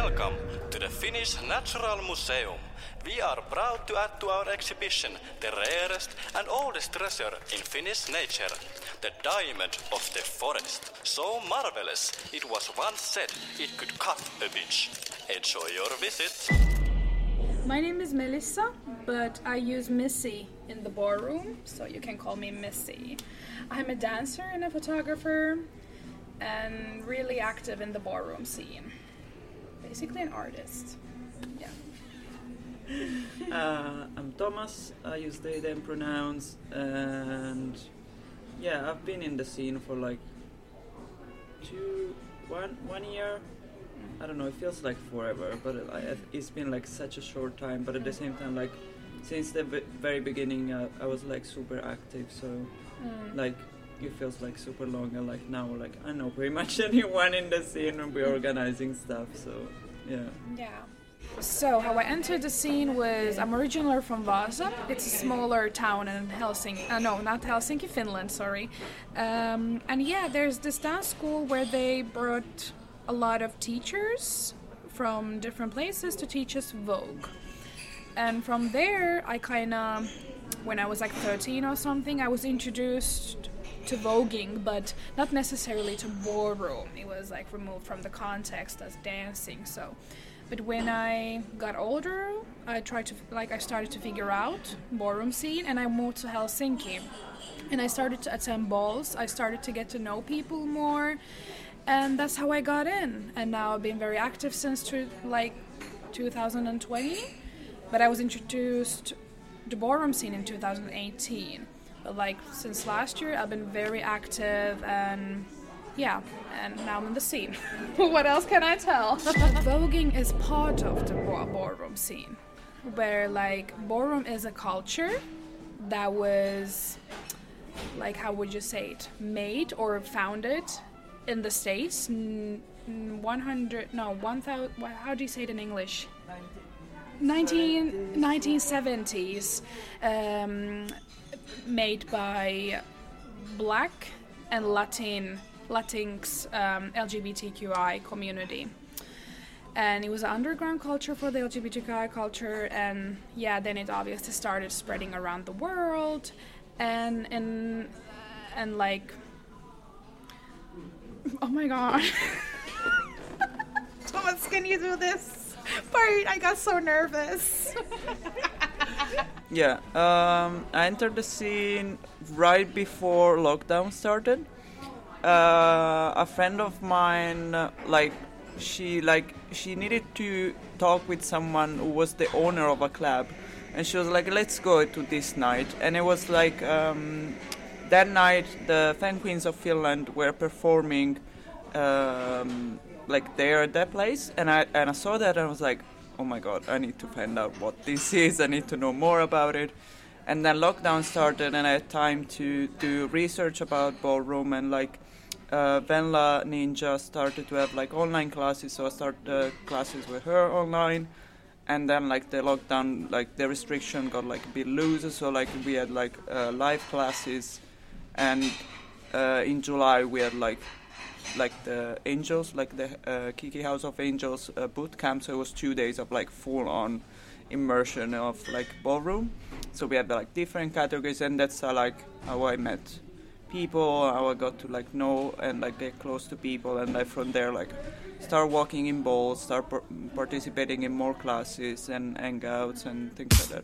Welcome to the Finnish Natural Museum. We are proud to add to our exhibition the rarest and oldest treasure in Finnish nature, the diamond of the forest. So marvelous, it was once said it could cut a bitch. Enjoy your visit. My name is Melissa, but I use Missy in the ballroom, so you can call me Missy. I'm a dancer and a photographer, and really active in the ballroom scene. Basically an artist. Yeah. I'm Thomas, I use they, them pronouns, and yeah, I've been in the scene for like one year. I don't know, it feels like forever, but it's been like such a short time, but at the same time, like since the very beginning I was like super active, so like it feels like super long, and like now like I know pretty much anyone in the scene and we're organizing stuff, so yeah. So how I entered the scene was, I'm originally from Vasa. It's a smaller town in Helsinki, not Helsinki, Finland, sorry. And yeah, there's this dance school where they brought a lot of teachers from different places to teach us Vogue. And from there, I when I was like 13 or something, I was introduced to voguing, but not necessarily to ballroom. It was like removed from the context as dancing. But when I got older, I started to figure out ballroom scene, and I moved to Helsinki, and I started to attend balls. I started to get to know people more, and that's how I got in. And now I've been very active since 2020, but I was introduced to ballroom scene in 2018. But like since last year, I've been very active, and yeah, and now I'm in the scene. What else can I tell? Voguing is part of the ballroom scene, where like ballroom is a culture that was, like, how would you say it, made or founded in the States 1000, how do you say it in English? 1970s, made by Black and Latinx LGBTQI community. And it was an underground culture for the LGBTQI culture, and yeah, then it obviously started spreading around the world, and like, oh my god. Thomas, can you do this? Sorry, I got so nervous. Yeah, I entered the scene right before lockdown started. A friend of mine, she needed to talk with someone who was the owner of a club, and she was like, let's go to this night. And it was like, that night the Fan Queens of Finland were performing like there at that place, and I saw that and I was like, oh my god, I need to find out what this is, I need to know more about it. And then lockdown started, and I had time to do research about ballroom, and like Venla Ninja started to have like online classes, so I started classes with her online. And then like the lockdown, like the restriction got like a bit looser, so like we had like live classes, and in July we had like the Angels, like the Kiki House of Angels boot camp, so it was 2 days of like full on immersion of like ballroom. So we had like different categories, and that's how I met people, how I got to like know and like get close to people, and like from there like start walking in balls, start participating in more classes and hangouts and things like that.